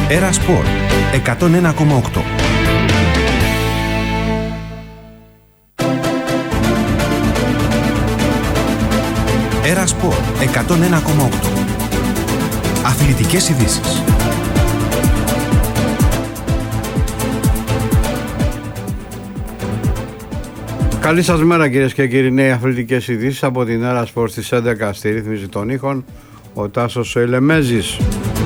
Era Sport 101,8. Era Sport 101,8. Αθλητικές ειδήσεις. Καλή σας μέρα κυρίες και κύριοι. Νέοι αθλητικές ειδήσεις από την Era Sport στις 11 στη ρύθμιση των ήχων. Ο Τάσος Ελεμέζης.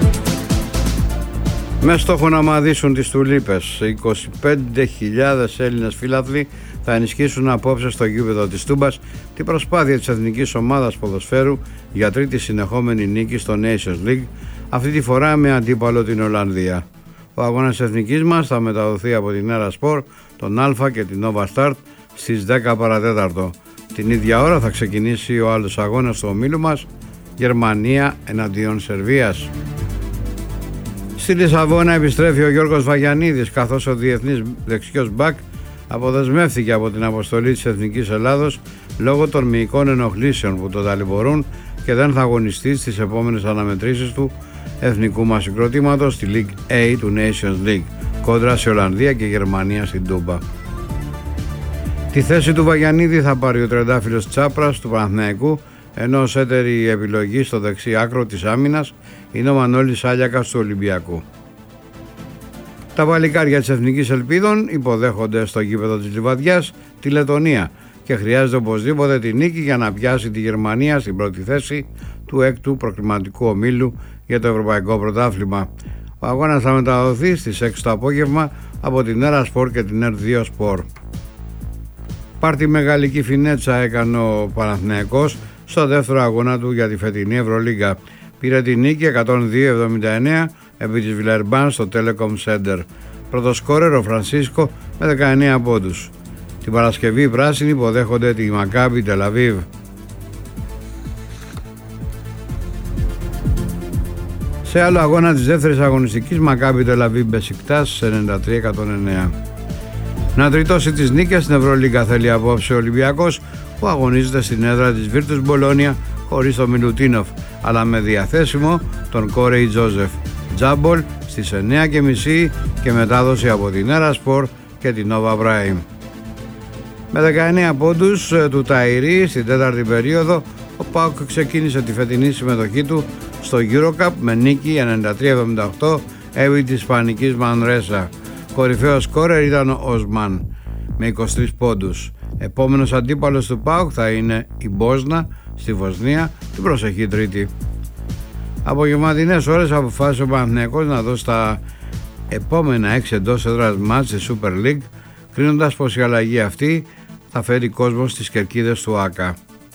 Με στόχο να μαδίσουν τις τουλίπες, 25.000 Έλληνες φίλαθλοι θα ενισχύσουν απόψε στο γήπεδο της Τούμπας την προσπάθεια της εθνικής ομάδας ποδοσφαίρου για τρίτη συνεχόμενη νίκη στο Nations League, αυτή τη φορά με αντίπαλο την Ολλανδία. Ο αγώνας εθνικής μας θα μεταδοθεί από την Era Sport, τον Α και την Nova Start στις 10 παρατέταρτο. Την ίδια ώρα θα ξεκινήσει ο άλλος αγώνας του ομίλου μας, Γερμανία εναντίον Σερβίας. Στη Λισαβόνα επιστρέφει ο Γιώργος Βαγιανίδης, καθώς ο διεθνής δεξιός μπακ αποδεσμεύθηκε από την αποστολή της Εθνικής Ελλάδος λόγω των μυϊκών ενοχλήσεων που τον ταλαιπωρούν και δεν θα αγωνιστεί στις επόμενες αναμετρήσεις του εθνικού μας συγκροτήματος στη League A του Nations League, κόντρα σε Ολλανδία και Γερμανία στην Τούμπα. Τη θέση του Βαγιανίδη θα πάρει ο τριαντάφυλλος Τσάπρας του Παναθηναϊκού, ενώ ως έτερη επιλογή στο δεξί άκρο της άμυνας είναι ο Μανώλης Άλιακας του Ολυμπιακού. Τα παλικάρια της Εθνικής Ελπίδων υποδέχονται στο γήπεδο της Λιβαδιάς τη Λετονία και χρειάζεται οπωσδήποτε τη νίκη για να πιάσει τη Γερμανία στην πρώτη θέση του έκτου προκριματικού ομίλου για το Ευρωπαϊκό Πρωτάθλημα. Ο αγώνας θα μεταδοθεί στις 6 το απόγευμα από την Era Sport και την R2 Sport. Πάρτι μεγαλική φινέτσα έκανε ο Παναθηναϊκός στο δεύτερο αγώνα του για τη φετινή Ευρωλίγκα. Πήρε τη νίκη 102-79 επί της Βιλερμπάν στο Telecom Center. Πρωτοσκόρερ ο Φρανσίσκο με 19 πόντους. Την Παρασκευή οι πράσινοι υποδέχονται τη Μακάμπι Τελαβίβ. Σε άλλο αγώνα της δεύτερης αγωνιστικής, Μακάμπι Τελαβίβ Μπεσικτάς 93-109. Να τριτώσει τις νίκες στην Ευρωλίγκα θέλει απόψε ο Ολυμπιακός, που αγωνίζεται στην έδρα της Βίρτους Μπολόνια χωρίς τον Μιλουτίνοφ, αλλά με διαθέσιμο τον Κόρεϊ Τζόζεφ. Τζάμπολ στις 9.30 και μετάδοση από την Era Sport και την Nova Prime. Με 19 πόντους του Ταϊρή στην τέταρτη περίοδο, ο ΠΑΟΚ ξεκίνησε τη φετινή συμμετοχή του στο EuroCup με νίκη 93-78 επί της Ισπανικής Μανρέσα. Κορυφαίος σκόρερ ήταν ο Οσμάν με 23 πόντους. Επόμενος αντίπαλος του ΠΑΟΚ θα είναι η Μπόσνα στη Βοσνία την προσεχή Τρίτη. Απογευματινές ώρες αποφάσισε ο Παναθηναϊκός να δώσει τα επόμενα 6 εντός έδρας μάτς στη Super League, κρίνοντας πως η αλλαγή αυτή θα φέρει κόσμο στις κερκίδες του ΆΚΑ.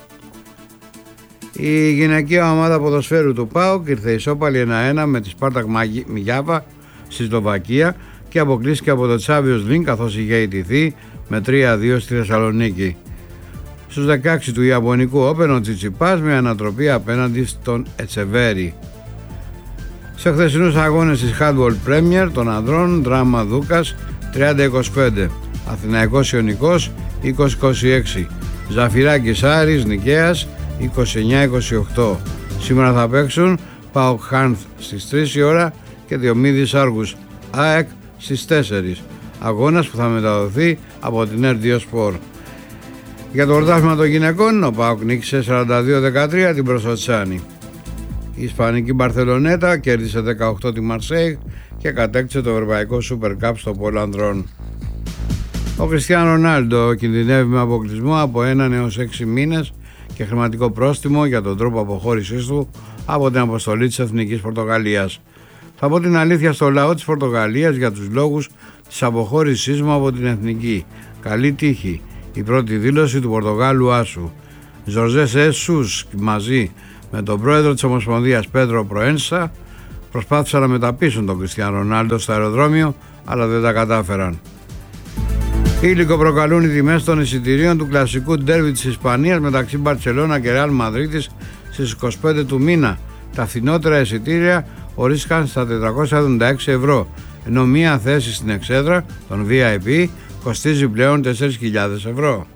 Η γυναικεία ομάδα ποδοσφαίρου του ΠΑΟΚ ήρθε ισόπαλη 1-1 με τη Σπάρτακ Μιγιάβα στη Σλοβακία και αποκλείστηκε από το Champions League, καθώς είχε ιτηθεί με 3-2 στη Θεσσαλονίκη. Στους 16 του Ιαπωνικού Open ο Τσιτσιπάς με ανατροπή απέναντι στον Ετσεβέρι. Σε χθεσινούς αγώνες της Handball Premier των ανδρών, Δράμα Δούκας 30-25, Αθηναϊκός Ιωνικός 20-26, Ζαφυράκης Άρης Νικαίας 29-28. Σήμερα θα παίξουν ΠΑΟΚ Χάνθ στις 3 η ώρα και Διομήδης Άργους ΑΕΚ στις 4. Αγώνας που θα μεταδοθεί από την R2 Sport. Για το πρωτάθλημα των γυναικών, ο ΠΑΟΚ νίκησε 42-13 την Προσοτσάνη. Η Ισπανική Μπαρσελονέτα κέρδισε 18 τη Μαρσέιγ και κατέκτησε το Ευρωπαϊκό Super Cup στο πόλο ανδρών. Ο Κριστιάνο Ρονάλντο κινδυνεύει με αποκλεισμό από 1 έως 6 μήνες και χρηματικό πρόστιμο για τον τρόπο αποχώρησής του από την αποστολή της Εθνικής Πορτογαλίας. Θα πω την αλήθεια στο λαό της Πορτογαλίας για τους λόγους της αποχώρησής μου από την Εθνική. Καλή τύχη. Η πρώτη δήλωση του Πορτογάλου Άσου. Ζορζέ Σέσους μαζί με τον πρόεδρο της Ομοσπονδίας Πέντρο Προένσα προσπάθησαν να μεταπείσουν τον Κριστιάνο Ρονάλντο στο αεροδρόμιο, αλλά δεν τα κατάφεραν. Ήλικο προκαλούν οι τιμές των εισιτηρίων του κλασικού ντέρβι της Ισπανίας μεταξύ Μπαρτσελώνα και Ρεάλ Μαδρίτης στις 25 του μήνα. Τα φθηνότερα εισιτήρια ορίστηκαν στα 476 ευρώ, ενώ μία θέση στην εξέδρα των VIP κοστίζει πλέον 4.000 ευρώ.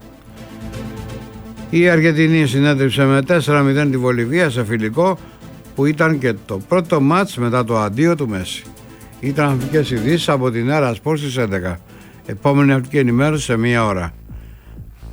Η Αργεντινή συνέτριψε με 4-0 τη Βολιβία σε φιλικό που ήταν και το πρώτο μάτς μετά το αντίο του Μέση. Ήταν αθλητικές ειδήσεις από την Έρα Σπορ στις 11. Επόμενη αυτική ενημέρωση σε 1 ώρα.